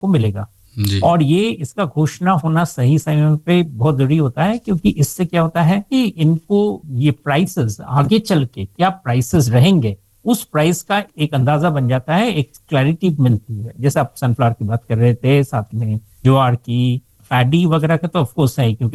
को मिलेगा। जी। और ये इसका घोषणा होना सही समय पे बहुत जरूरी होता है, क्योंकि इससे क्या होता है कि इनको ये प्राइसेस आगे चल के क्या प्राइसेस रहेंगे, उस प्राइस का एक अंदाजा बन जाता है, एक क्लैरिटी मिलती है। जैसे आप सनफ्लावर की बात कर रहे थे, साथ में ज्वार की, पैडी वगैरह का तो ऑफ कोर्स है, क्योंकि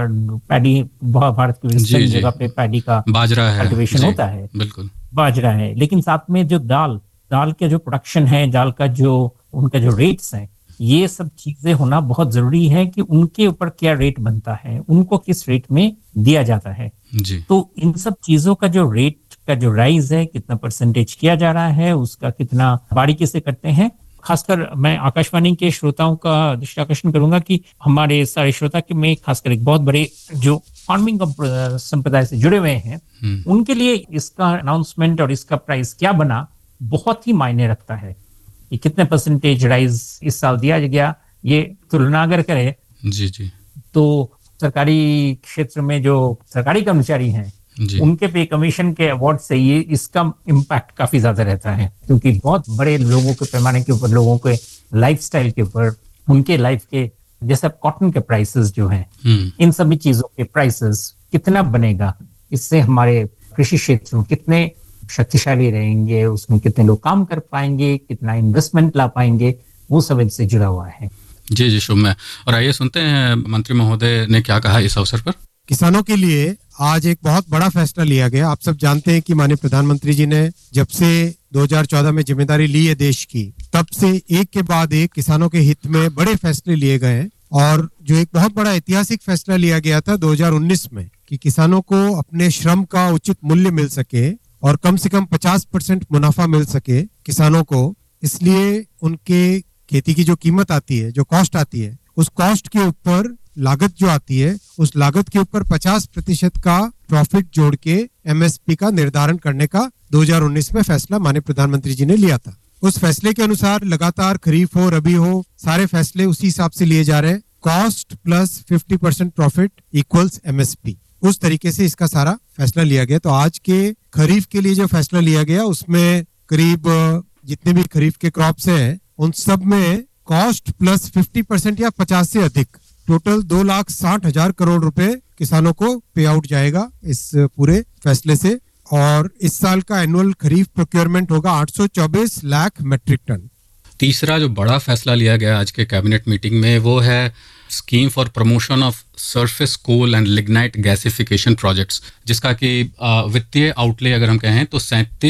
पैडी भारत की जी, वेस्टर्न जी। जगह पे पैडी का बाजरा है। कल्टीवेशन जी, होता है, बिल्कुल। बाजरा है। लेकिन साथ में जो दाल के जो प्रोडक्शन है, दाल का जो उनका जो रेट्स है, ये सब चीजें होना बहुत जरूरी है कि उनके ऊपर क्या रेट बनता है, उनको किस रेट में दिया जाता है। जी। तो इन सब चीजों का जो रेट का जो राइज है, कितना परसेंटेज किया जा रहा है, उसका कितना बारीकी से करते हैं। खासकर मैं आकाशवाणी के श्रोताओं का दृष्टि आकर्षण करूंगा कि हमारे सारे श्रोता के में खासकर एक बहुत बड़े जो फार्मिंग संप्रदाय से जुड़े हुए हैं, उनके लिए इसका अनाउंसमेंट और इसका प्राइस क्या बना बहुत ही मायने रखता है कि कितने परसेंटेज राइज इस साल दिया गया। ये तुलना अगर करें जी, जी। तो सरकारी क्षेत्र में जो सरकारी कर्मचारी हैं, उनके पे कमीशन के अवार्ड से ये इसका इम्पैक्ट काफी ज्यादा रहता है, क्योंकि बहुत बड़े लोगों के पैमाने के ऊपर, लोगों के लाइफस्टाइल के ऊपर, उनके लाइफ के, जैसे कॉटन के प्राइसेस जो हैं, इन सभी चीजों के प्राइसेस कितना बनेगा, इससे हमारे कृषि क्षेत्र में कितने शक्तिशाली रहेंगे, उसमें कितने लोग काम कर पाएंगे, कितना इन्वेस्टमेंट ला पाएंगे, वो सब इनसे जुड़ा हुआ है। जी, जी, शुभ। और आइए सुनते हैं मंत्री महोदय ने क्या कहा इस अवसर पर। किसानों के लिए आज एक बहुत बड़ा फैसला लिया गया। आप सब जानते हैं कि माननीय प्रधानमंत्री जी ने जब से 2014 में जिम्मेदारी ली है देश की, तब से एक के बाद एक किसानों के हित में बड़े फैसले लिए गए हैं। और जो एक बहुत बड़ा ऐतिहासिक फैसला लिया गया था 2019 में कि किसानों को अपने श्रम का उचित मूल्य मिल सके और कम से कम 50% मुनाफा मिल सके किसानों को, इसलिए उनके खेती की जो कीमत आती है, जो कॉस्ट आती है, उस कॉस्ट के ऊपर लागत जो आती है, उस लागत के ऊपर 50% का प्रॉफिट जोड़ के एमएसपी का निर्धारण करने का 2019 में फैसला माननीय प्रधानमंत्री जी ने लिया था। उस फैसले के अनुसार लगातार खरीफ हो, रबी हो, सारे फैसले उसी हिसाब से लिए जा रहे हैं। Cost plus 50% profit equals MSP, उस तरीके से इसका सारा फैसला लिया गया। तो आज के खरीफ के लिए जो फैसला लिया गया, उसमें करीब जितने भी खरीफ के क्रॉप्स हैं, उन सब में कॉस्ट प्लस 50% या 50 से अधिक, टोटल 2,60,000 करोड़ रुपए किसानों को पे आउट जाएगा इस पूरे फैसले से। और इस साल का एनुअल खरीफ प्रोक्योरमेंट होगा 824 लाख मेट्रिक टन। तीसरा जो बड़ा फैसला लिया गया आज के कैबिनेट मीटिंग में, वो है scheme for promotion of surface coal and lignite gasification projects, जिसका कि वित्तीय आउटले अगर हम कहें तो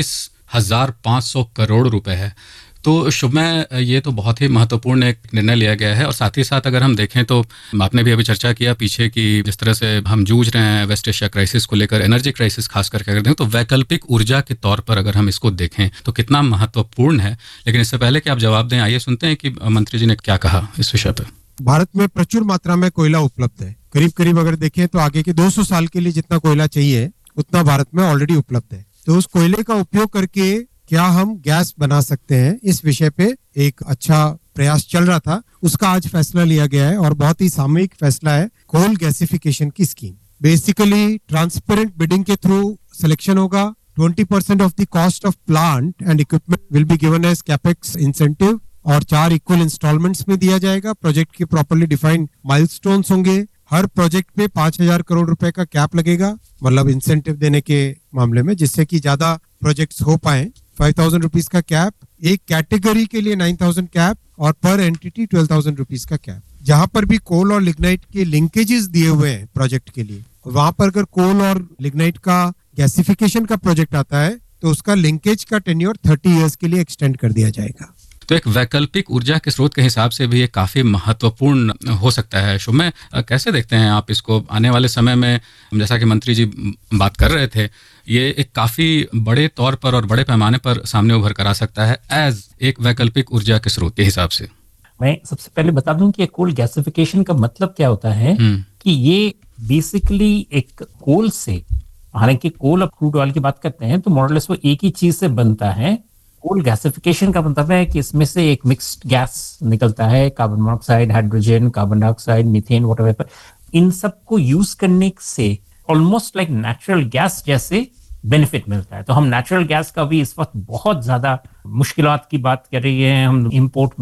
37,500 करोड़ रुपए है। तो शुभमय, ये तो बहुत ही महत्वपूर्ण एक निर्णय लिया गया है। और साथ ही साथ अगर हम देखें तो आपने भी अभी चर्चा किया पीछे की जिस तरह से हम जूझ रहे हैं वेस्ट एशिया क्राइसिस को लेकर, एनर्जी क्राइसिस खास करके अगर देखें तो वैकल्पिक ऊर्जा के तौर पर अगर हम इसको देखें तो कितना महत्वपूर्ण है। लेकिन इससे पहले कि आप जवाब दें, आइए सुनते हैं कि मंत्री जी ने क्या कहा इस विषय पर। भारत में प्रचुर मात्रा में कोयला उपलब्ध है। करीब करीब अगर देखें तो आगे के 200 साल के लिए जितना कोयला चाहिए उतना भारत में ऑलरेडी उपलब्ध है। तो उस कोयले का उपयोग करके क्या हम गैस बना सकते हैं, इस विषय पे एक अच्छा प्रयास चल रहा था, उसका आज फैसला लिया गया है और बहुत ही सामूहिक फैसला है। कोल गैसिफिकेशन की स्कीम बेसिकली ट्रांसपेरेंट बिडिंग के थ्रू सिलेक्शन होगा। 20% of the cost of plant and equipment will be given as capex incentive और 4 इक्वल इंस्टॉलमेंट्स में दिया जाएगा। प्रोजेक्ट के प्रॉपर्ली डिफाइंड माइलस्टोन्स होंगे। हर प्रोजेक्ट पे 5,000 करोड़ रुपए का कैप लगेगा, मतलब इंसेंटिव देने के मामले में, जिससे कि ज्यादा प्रोजेक्ट्स हो पाए। 5,000 रुपीज का कैप, एक कैटेगरी के लिए 9,000 कैप और पर एंटिटी 12,000 रुपीज का कैप। जहां पर भी कोल और लिग्नाइट के लिंकेजेस दिए हुए हैं प्रोजेक्ट के लिए, वहां पर अगर कोल और लिग्नाइट का गैसिफिकेशन का प्रोजेक्ट आता है तो उसका लिंकेज का टेन्योर 30 इयर्स के लिए एक्सटेंड कर दिया जाएगा। तो एक वैकल्पिक ऊर्जा के स्रोत के हिसाब से भी ये काफ़ी महत्वपूर्ण हो सकता है। शुभमय, कैसे देखते हैं आप इसको आने वाले समय में? जैसा कि मंत्री जी बात कर रहे थे, ये एक काफ़ी बड़े तौर पर और बड़े पैमाने पर सामने उभर कर आ सकता है एज एक वैकल्पिक ऊर्जा के स्रोत के हिसाब से। मैं सबसे पहले बता दूं कि कोल गैसिफिकेशन का मतलब क्या होता है कि ये बेसिकली एक कोल से, हालांकि कोल और क्रूड ऑयल की बात करते हैं तो मोरलेस वो एक ही चीज से बनता है। कोल गैसिफिकेशन का मतलब है कि इसमें से एक मिक्स्ड गैस निकलता है, carbon monoxide, hydrogen, carbon dioxide, methane, whatever. इन सब को यूज करने से ऑलमोस्ट लाइक नेचुरल गैस जैसे बेनिफिट मिलता है। तो हम नेचुरल गैस का भी इस वक्त बहुत ज्यादा मुश्किलात की बात कर रही है। हम इंपोर्ट में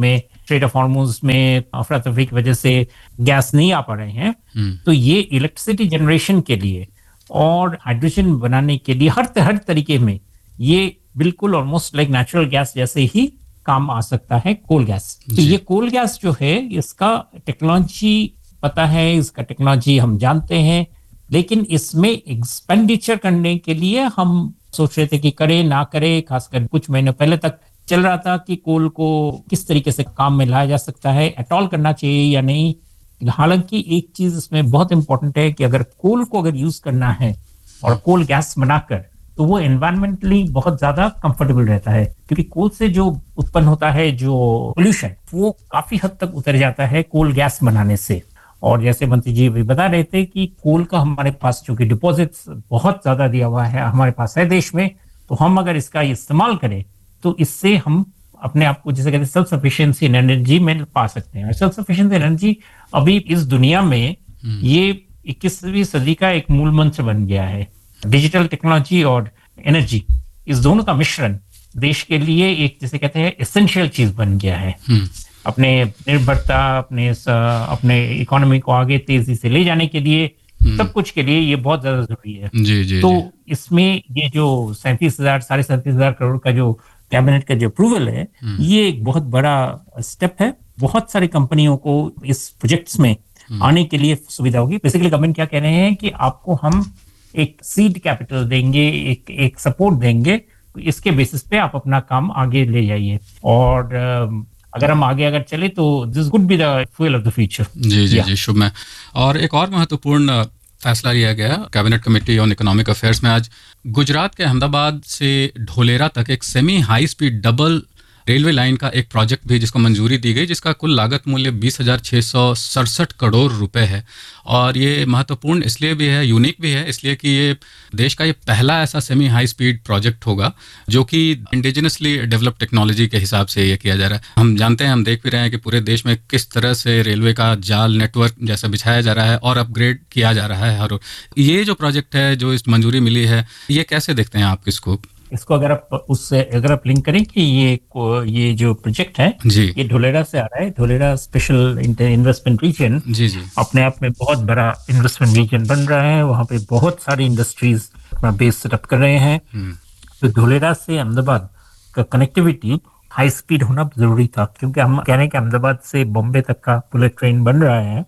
स्ट्रेट ऑफ हॉर्मुज में अफरा तफरी की वजह से गैस नहीं आ पा रहे हैं, तो ये इलेक्ट्रिसिटी जनरेशन के लिए और हाइड्रोजन बनाने के लिए हर तरीके में ये बिल्कुल ऑलमोस्ट लाइक नेचुरल गैस जैसे ही काम आ सकता है कोल गैस। तो ये कोल गैस जो है इसका टेक्नोलॉजी पता है, इसका टेक्नोलॉजी हम जानते हैं, लेकिन इसमें एक्सपेंडिचर करने के लिए हम सोच रहे थे कि करे ना करे। खासकर कुछ महीने पहले तक चल रहा था कि कोल को किस तरीके से काम में लाया जा सकता है, एटॉल करना चाहिए या नहीं। हालांकि एक चीज इसमें बहुत इंपॉर्टेंट है कि अगर कोल को अगर यूज करना है और कोल गैस बनाकर, तो वो एनवायरमेंटली बहुत ज्यादा कंफर्टेबल रहता है, क्योंकि कोल से जो उत्पन्न होता है जो पोल्यूशन वो काफी हद तक उतर जाता है कोल गैस बनाने से। और जैसे मंत्री जी भी बता रहे थे कि कोल का हमारे पास चूंकि डिपॉजिट्स बहुत ज्यादा दिया हुआ है हमारे पास है देश में, तो हम अगर इसका इस्तेमाल करें तो इससे हम अपने आप को जिसे कहते हैं सेल्फ सफिशिएंसी इन एनर्जी में पा सकते हैं। सेल्फ सफिशिएंसी एनर्जी अभी इस दुनिया में ये 21वीं सदी का एक मूल मंत्र बन गया है। डिजिटल टेक्नोलॉजी और एनर्जी, इस दोनों का मिश्रण देश के लिए एक जिसे कहते हैं एसेंशियल चीज बन गया है। अपने निर्भरता, अपने इकोनॉमी को आगे तेजी से ले जाने के लिए, सब कुछ के लिए ये बहुत ज्यादा जरूरी है। तो इसमें ये जो 37,000 करोड़ का जो कैबिनेट का जो अप्रूवल है, ये एक बहुत बड़ा स्टेप है। बहुत सारी कंपनियों को इस प्रोजेक्ट्स में आने के लिए सुविधा होगी। बेसिकली गवर्नमेंट क्या कह रहे हैं कि आपको हम एक सीड कैपिटल देंगे, एक सपोर्ट देंगे, तो इसके बेसिस पे आप अपना काम आगे ले जाइए। और अगर हम आगे चले तो this could be the fuel of the future. जी शुभ में। और एक और महत्वपूर्ण फैसला लिया गया cabinet committee on economic affairs में आज, गुजरात के अहमदाबाद से ढोलेरा तक एक semi high speed double railway line का एक प्रोजेक्ट भी जिसको मंजूरी दी गई, जिसका कुल लागत मूल्य 20,667 करोड़ रुपए है। और ये महत्वपूर्ण इसलिए भी है, यूनिक भी है इसलिए कि ये देश का ये पहला ऐसा सेमी हाई स्पीड प्रोजेक्ट होगा जो कि इंडिजिनसली डेवलप टेक्नोलॉजी के हिसाब से ये किया जा रहा है। हम जानते हैं, हम देख भी रहे हैं कि पूरे देश में किस तरह से रेलवे का जाल नेटवर्क जैसा बिछाया जा रहा है और अपग्रेड किया जा रहा है। और ये जो प्रोजेक्ट है, जो इस मंजूरी मिली है, ये कैसे देखते हैं आप इसको? इसको अगर आप लिंक करें कि ये जो प्रोजेक्ट है ये ढोलेरा से आ रहा है। ढोलेरा स्पेशल इन्वेस्टमेंट रीजन अपने आप में बहुत बड़ा इन्वेस्टमेंट रीजन बन रहा है। वहाँ पे बहुत सारी इंडस्ट्रीज अपना बेस सेटअप कर रहे हैं। तो ढोलेरा से अहमदाबाद का कनेक्टिविटी हाई स्पीड होना जरूरी था, क्योंकि हम कह रहे हैं कि अहमदाबाद से बॉम्बे तक का बुलेट ट्रेन बन रहा है।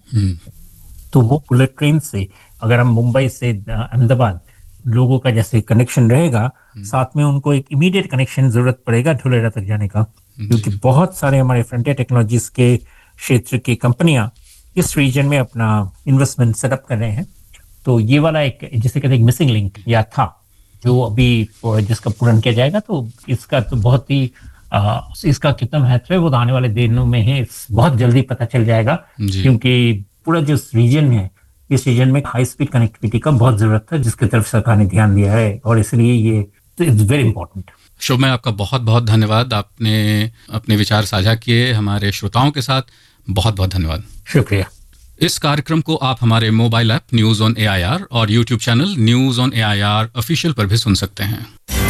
तो वो बुलेट ट्रेन से अगर हम मुंबई से अहमदाबाद लोगों का जैसे कनेक्शन रहेगा, साथ में उनको एक इमीडिएट कनेक्शन जरूरत पड़ेगा ढोलेरा तक जाने का, क्योंकि बहुत सारे हमारे फ्रंटियर टेक्नोलॉजीज के क्षेत्र की कंपनियां इस रीजन में अपना इन्वेस्टमेंट सेटअप कर रहे हैं। तो ये वाला एक जिसे कहते हैं मिसिंग लिंक या था, जो अभी जिसका पूर्ण किया जाएगा, तो इसका तो बहुत ही इसका कितना महत्व है वो आने वाले दिनों में है, बहुत जल्दी पता चल जाएगा। क्योंकि पूरा जो रीजन है, इस रीजन में हाई स्पीड कनेक्टिविटी का बहुत जरूरत है, जिसकी तरफ सरकार ने ध्यान दिया है, और इसलिए ये इट्स वेरी इंपॉर्टेंट। शुभ में आपका बहुत बहुत धन्यवाद। आपने अपने विचार साझा किए हमारे श्रोताओं के साथ, बहुत बहुत धन्यवाद। शुक्रिया। इस कार्यक्रम को आप हमारे mobile app news on AIR और YouTube channel news on AIR official पर भी सुन सकते हैं।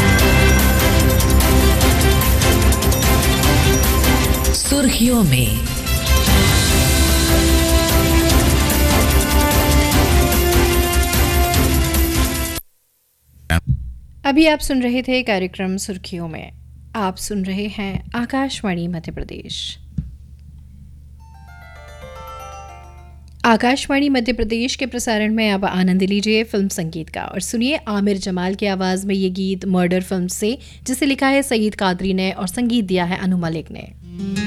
सुर्खियों में अभी आप सुन रहे थे कार्यक्रम सुर्खियों में। आप सुन रहे हैं आकाशवाणी मध्य प्रदेश। आकाशवाणी मध्य प्रदेश के प्रसारण में अब आनंद लीजिए फिल्म संगीत का, और सुनिए आमिर जमाल की आवाज में ये गीत मर्डर फिल्म से, जिसे लिखा है सईद कादरी ने और संगीत दिया है अनु मलिक ने।